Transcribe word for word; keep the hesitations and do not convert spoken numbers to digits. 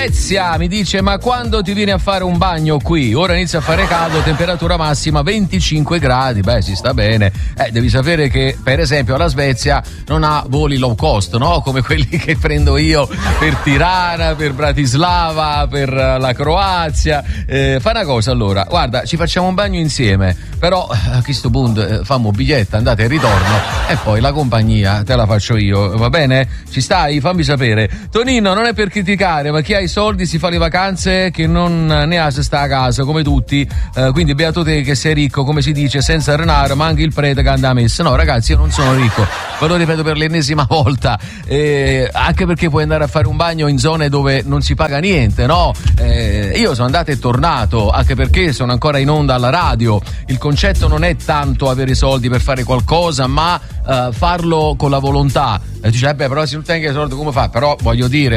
Svezia mi dice: ma quando ti vieni a fare un bagno qui? Ora inizia a fare caldo, temperatura massima venticinque gradi. Beh, si sta bene. Eh, devi sapere che per esempio la Svezia non ha voli low cost, no? Come quelli che prendo io per Tirana, per Bratislava, per la Croazia. Eh, fa una cosa allora, guarda, ci facciamo un bagno insieme, però a questo punto eh, fammo biglietto, andate e ritorno e poi la compagnia te la faccio io, va bene? Ci stai? Fammi sapere. Tonino, non è per criticare, ma chi ha i soldi si fa le vacanze, che non ne ha se sta a casa come tutti, eh, quindi beato te che sei ricco, come si dice, senza renaro, ma anche il prete che anda a messa. No ragazzi, io non sono ricco, ve lo ripeto per l'ennesima volta, eh, anche perché puoi andare a fare un bagno in zone dove non si paga niente, no? Eh, io sono andato e tornato, anche perché sono ancora in onda alla radio. Il concetto non è tanto avere soldi per fare qualcosa, ma uh, farlo con la volontà. E dice, eh beh, però se non tengo i soldi come fa? Però voglio dire,